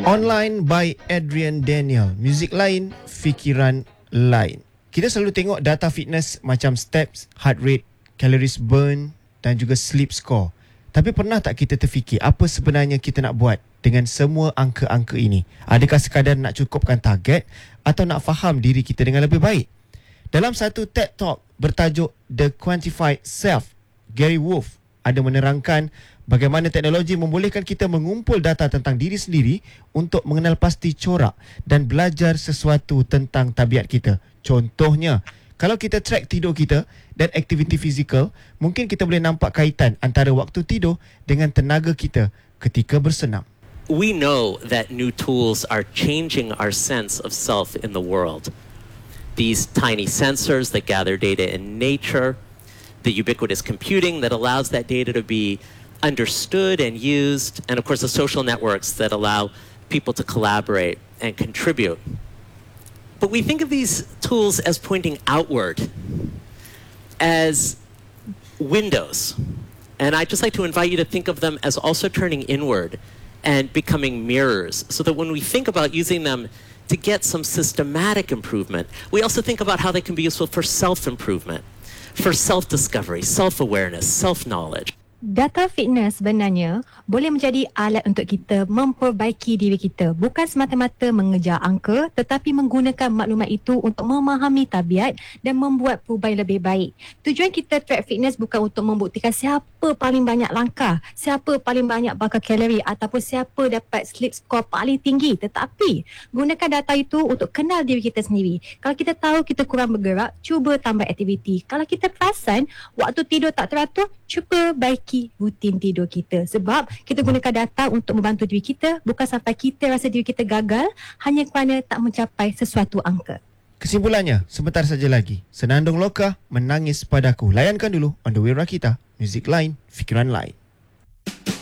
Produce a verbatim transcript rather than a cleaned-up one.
Online by Adrian Daniel. Muzik lain, fikiran lain. Kita selalu tengok data fitness macam steps, heart rate, calories burn dan juga sleep score. Tapi pernah tak kita terfikir apa sebenarnya kita nak buat dengan semua angka-angka ini? Adakah sekadar nak cukupkan target atau nak faham diri kita dengan lebih baik? Dalam satu TED Talk bertajuk The Quantified Self, Gary Wolf ada menerangkan bagaimana teknologi membolehkan kita mengumpul data tentang diri sendiri untuk mengenal pasti corak dan belajar sesuatu tentang tabiat kita. Contohnya, kalau kita track tidur kita dan aktiviti fizikal, mungkin kita boleh nampak kaitan antara waktu tidur dengan tenaga kita ketika bersenam. We know that new tools are changing our sense of self in the world. These tiny sensors that gather data in nature, the ubiquitous computing that allows that data to be understood and used, and of course the social networks that allow people to collaborate and contribute. But we think of these tools as pointing outward, as windows. And I'd just like to invite you to think of them as also turning inward and becoming mirrors, so that when we think about using them to get some systematic improvement, we also think about how they can be useful for self-improvement, for self-discovery, self-awareness, self-knowledge. Data fitness sebenarnya boleh menjadi alat untuk kita memperbaiki diri kita. Bukan semata-mata mengejar angka, tetapi menggunakan maklumat itu untuk memahami tabiat dan membuat perubahan lebih baik. Tujuan kita track fitness bukan untuk membuktikan siapa paling banyak langkah, siapa paling banyak bakar kalori ataupun siapa dapat sleep score paling tinggi. Tetapi gunakan data itu untuk kenal diri kita sendiri. Kalau kita tahu kita kurang bergerak, cuba tambah aktiviti. Kalau kita perasan waktu tidur tak teratur, cuba baiki rutin tidur kita. Sebab kita gunakan data untuk membantu diri kita, bukan sampai kita rasa diri kita gagal hanya kerana tak mencapai sesuatu angka. Kesimpulannya, sebentar saja lagi. Senandung Loka, Menangis Padaku. Layankan dulu On The Way Rakita. Muzik lain, fikiran lain.